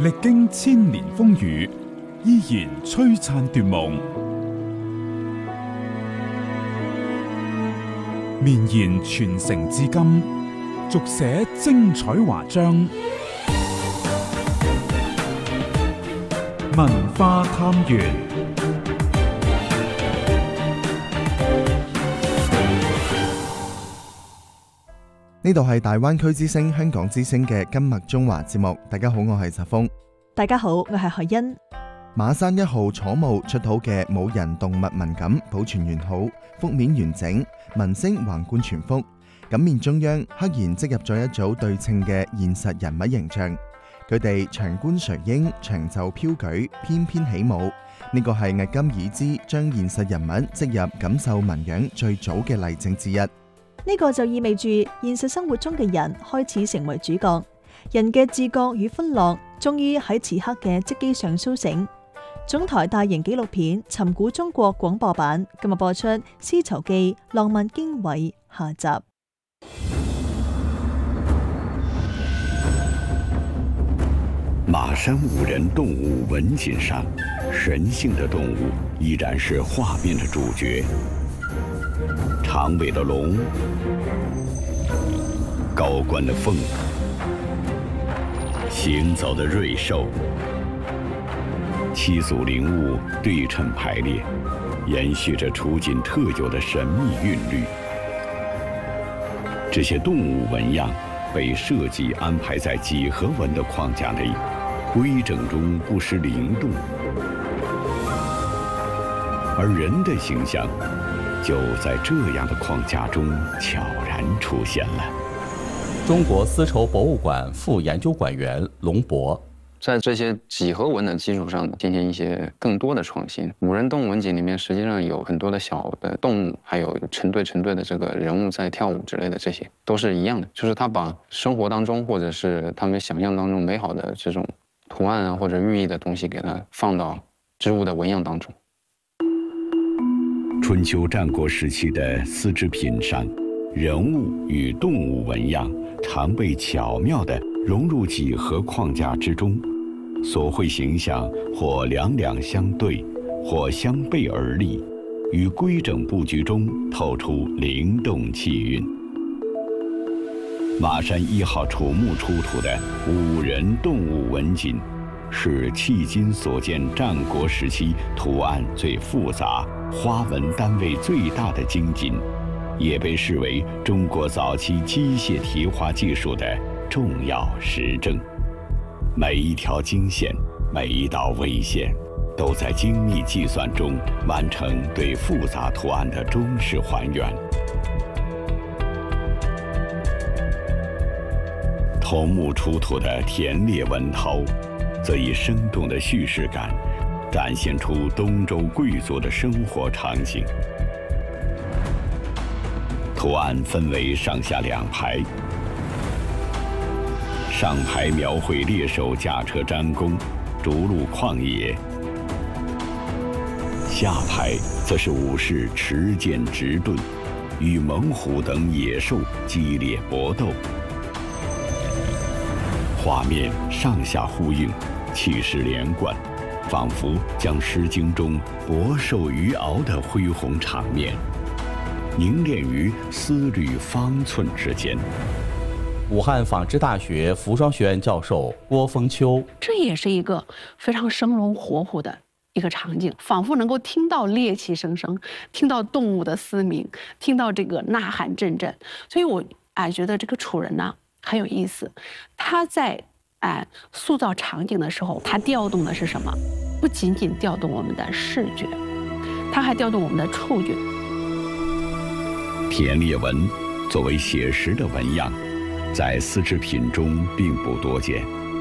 歷經千年風雨，依然璀璨奪夢，綿延傳承至今，續寫精彩華章。文化探源。 呢度係大灣區之聲香港之聲嘅今麥中華節目。大家好，我係澤峰。 大家好，我係何欣。 馬山1號楚墓出土嘅冇人動物文錦保存完好，幅面完整，紋飾橫貫全幅。錦面中央赫然織入咗一組對稱嘅現實人物形象，佢哋長冠垂纓，長袖飄舉，翩翩起舞。呢個係魏金已之將現實人物織入錦繡紋樣最早嘅例證之一。 呢個就意味住現實生活中嘅人開始成為主角，人嘅自覺與歡樂終於喺此刻嘅織機上甦醒。總台大型紀錄片《尋古中國》廣播版今日播出《絲綢記：浪漫經緯》下集。 馬山5人動物文錦上，神性的動物依然是畫面的主角。長尾的龍，高冠的鳳，行走的瑞獸，7組靈物對稱排列，延續着楚錦特有的神秘韻律。這些動物紋樣被設計安排在幾何紋的框架內，規整中不失靈動，而人的形象就在這樣的框架中悄然出現了。 中國絲綢博物館副研究館員龍博， 在這些幾何紋的基礎上進行一些更多的創新。5人動物文錦裡面實際上有很多的小的動物，還有成對的這個人物在跳舞之類的，這些都是一樣的，就是他把生活當中或者是他們想象當中美好的這種圖案啊或者寓意的東西給它放到織物的紋樣當中。 春秋戰國時期的絲織品上，人物與動物紋樣常被巧妙地融入幾何框架之中，所繪形象或兩兩相對，或相背而立，於規整佈局中透出靈動氣韻。馬山1號楚墓出土的5人動物文錦，是迄今所見戰國時期圖案最複雜、花紋單位最大的精錦，也被視為中國早期機械提花技術的重要實證。每一條經線，每一道微線，都在精密計算中完成對複雜圖案的忠實還原。桐木出土的田獵紋韜，則以生動的敘事感展現出東周貴族的生活場景。圖案分為上下兩排，上排描繪獵手駕車張弓，逐鹿曠野；下排則是武士持劍執盾，與猛虎等野獸激烈搏鬥。畫面上下呼應，氣勢連貫，仿佛將《詩經》中博獸魚鰲的恢宏場面凝練於絲縷方寸之間。 武漢紡織大學服裝學院教授郭峰秋， 這也是一個非常生龍活虎的一個場景，仿佛能夠聽到獵氣聲聲，聽到動物的嘶鳴，聽到這個吶喊陣陣。所以我覺得這個楚人呢很有意思，他在塑造場景的時候，他調動的是什麼？不僅僅調動我們的視覺，他還調動我們的觸覺。 田獵紋作為寫實的紋樣，在絲織品中並不多見。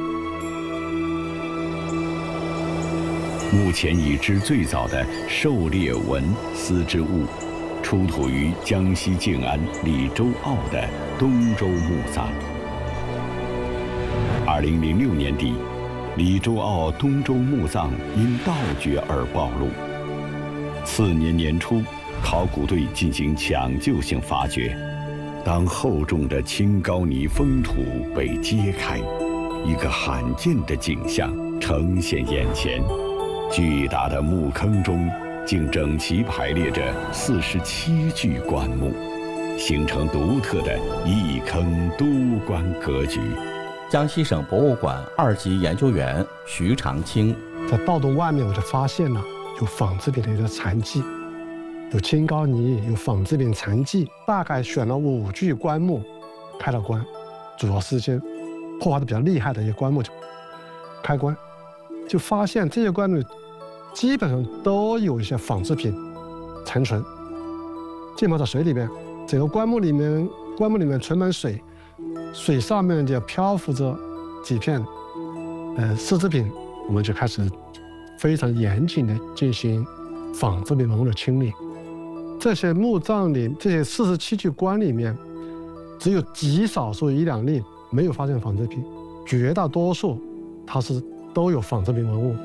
目前已知最早的狩獵紋絲織物，出土於江西靖安李周傲的東周墓葬。2006年底，李周傲東周墓葬因盜掘而暴露。次年年初，考古隊進行搶救性發掘，當厚重的青高泥封土被揭開， 一个罕见的景象呈现眼前：巨大的墓坑中，竟整齐排列着47具棺木，形成独特的一坑多棺格局。 江西省博物馆2级研究员徐长青在盗洞外面，我就发现了有纺织品的一个残迹，有青膏泥，有纺织品残迹，大概选了5具棺木开了棺，主要是一些破坏的比较厉害的一些棺木开棺，就发现这些棺木基本上都有一些纺织品残存，浸泡在水里面，整个棺木里面存满水，水上面就漂浮着几片丝织品，我们就开始非常严谨的进行纺织品文物的清理。这些墓葬里，这些47具棺里面，只有极少数1、2例没有发现纺织品，绝大多数它都有纺织品文物。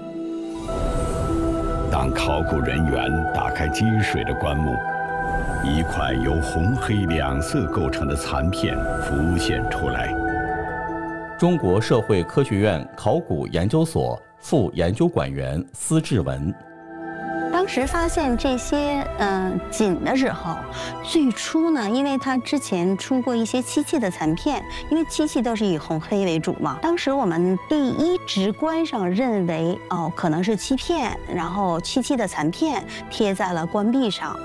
当考古人员打开积水的棺木，一块由红黑2色构成的残片浮现出来。 中国社会科学院考古研究所副研究馆员司志文。 当时发现这些锦的时候，最初呢，因为它之前出过一些漆器的残片，因为漆器都是以红黑为主嘛。当时我们第一直观上认为可能是漆片，然后漆器的残片贴在了棺壁上。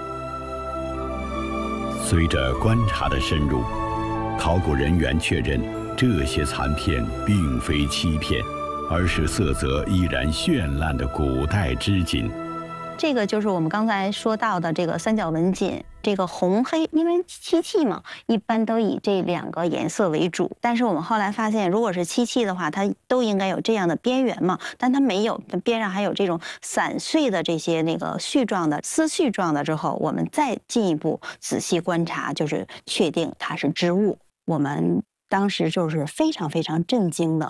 随着观察的深入，考古人员确认这些残片并非漆片，而是色泽依然绚烂的古代织锦。 这个就是我们刚才说到的这个三角纹锦，这个红黑，因为漆器嘛，一般都以这2个颜色为主。但是我们后来发现，如果是漆器的话，它都应该有这样的边缘嘛，但它没有，边上还有这种散碎的这些那个絮状的丝絮状的。之后，我们再进一步仔细观察，就是确定它是织物。我们当时就是非常非常震惊的，